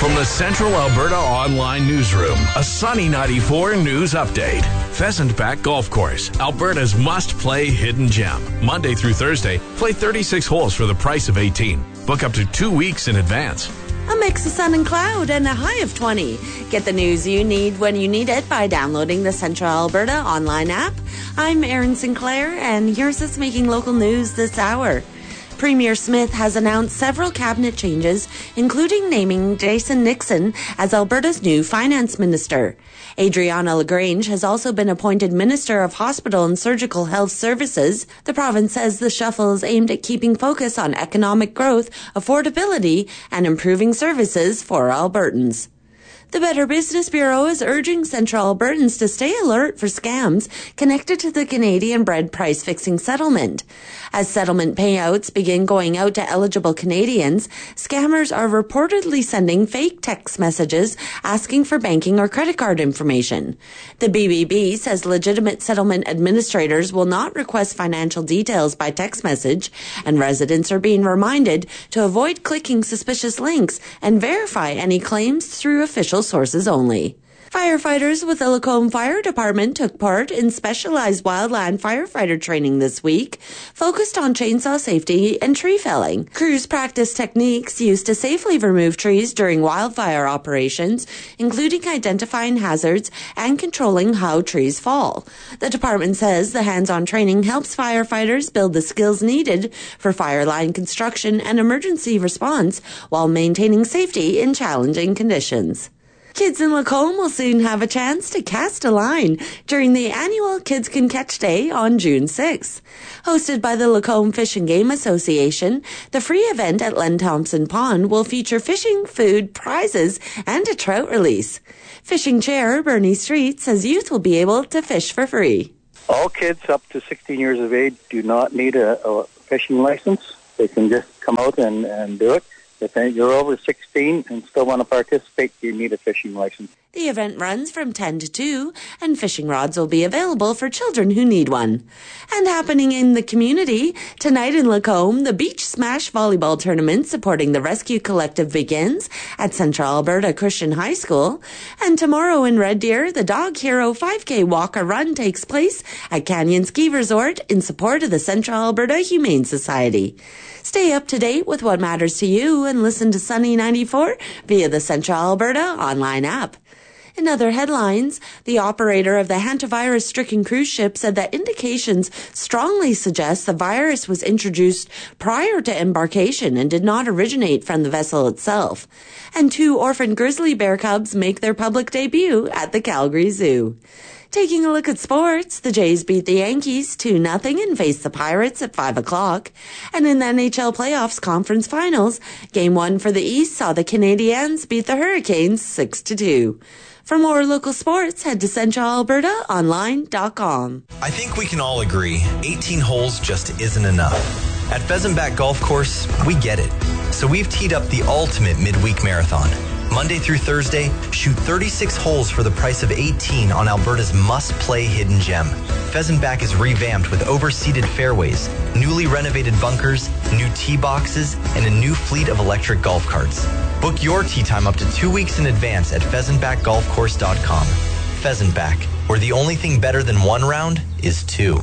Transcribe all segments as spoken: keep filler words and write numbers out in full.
From the Central Alberta Online Newsroom, a Sunny ninety-four news update. Pheasant Back Golf Course, Alberta's must-play hidden gem. Monday through Thursday, play thirty-six holes for the price of eighteen. Book up to two weeks in advance. A mix of sun and cloud and a high of twenty. Get the news you need when you need it by downloading the Central Alberta online app. I'm Erin Sinclair, and here's what's making local news this hour. Premier Smith has announced several cabinet changes, including naming Jason Nixon as Alberta's new finance minister. Adriana LaGrange has also been appointed Minister of Hospital and Surgical Health Services. The province says the shuffle is aimed at keeping focus on economic growth, affordability, and improving services for Albertans. The Better Business Bureau is urging Central Albertans to stay alert for scams connected to the Canadian bread price fixing settlement. As settlement payouts begin going out to eligible Canadians, scammers are reportedly sending fake text messages asking for banking or credit card information. The B B B says legitimate settlement administrators will not request financial details by text message, and residents are being reminded to avoid clicking suspicious links and verify any claims through official sources only. Firefighters with the Lacombe Fire Department took part in specialized wildland firefighter training this week, focused on chainsaw safety and tree felling. Crews practiced techniques used to safely remove trees during wildfire operations, including identifying hazards and controlling how trees fall. The department says the hands-on training helps firefighters build the skills needed for fire line construction and emergency response while maintaining safety in challenging conditions. Kids in Lacombe will soon have a chance to cast a line during the annual Kids Can Catch Day on June sixth. Hosted by the Lacombe Fish and Game Association, the free event at Len Thompson Pond will feature fishing, food, prizes, and a trout release. Fishing Chair Bernie Street says youth will be able to fish for free. All kids up to sixteen years of age do not need a, a fishing license. They can just come out and, and do it. If you're over sixteen and still want to participate, you need a fishing license. The event runs from ten to two, and fishing rods will be available for children who need one. And happening in the community, tonight in Lacombe, the Beach Smash Volleyball Tournament supporting the Rescue Collective begins at Central Alberta Christian High School. And tomorrow in Red Deer, the Dog Hero five K Walk-A-Run takes place at Canyon Ski Resort in support of the Central Alberta Humane Society. Stay up to date with what matters to you and listen to Sunny ninety-four via the Central Alberta online app. In other headlines, the operator of the hantavirus-stricken cruise ship said that indications strongly suggest the virus was introduced prior to embarkation and did not originate from the vessel itself. And two orphan grizzly bear cubs make their public debut at the Calgary Zoo. Taking a look at sports, the Jays beat the Yankees two nothing and face the Pirates at five o'clock. And in the N H L Playoffs Conference Finals, Game one for the East saw the Canadiens beat the Hurricanes six to two. For more local sports, head to central alberta online dot com. I think we can all agree eighteen holes just isn't enough. At Pheasant Back Golf Course, we get it. So we've teed up the ultimate midweek marathon. Monday through Thursday, shoot thirty-six holes for the price of eighteen on Alberta's must-play hidden gem. Pheasant Back is revamped with overseeded fairways, newly renovated bunkers, new tee boxes, and a new fleet of electric golf carts. Book your tee time up to two weeks in advance at pheasant back golf course dot com. Pheasant Back, where the only thing better than one round is two.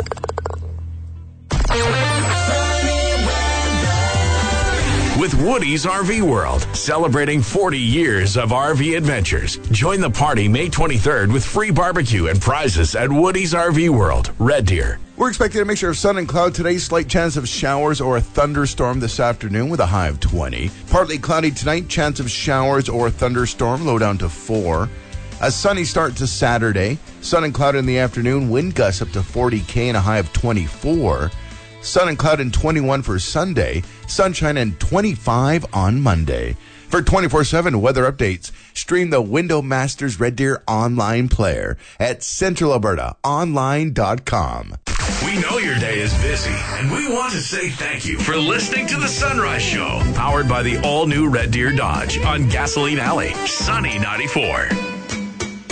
With Woody's R V World, celebrating forty years of R V adventures. Join the party May twenty-third with free barbecue and prizes at Woody's R V World, Red Deer. We're expecting a mixture of sun and cloud today. Slight chance of showers or a thunderstorm this afternoon with a high of twenty. Partly cloudy tonight, chance of showers or a thunderstorm, low down to four. A sunny start to Saturday. Sun and cloud in the afternoon, wind gusts up to forty K and a high of twenty-four. Sun and cloud and twenty-one for Sunday. Sunshine and twenty-five on Monday. For twenty-four seven weather updates, stream the Window Masters Red Deer online player at central alberta online dot com. We know your day is busy, and we want to say thank you for listening to The Sunrise Show, powered by the all-new Red Deer Dodge on Gasoline Alley, Sunny ninety-four.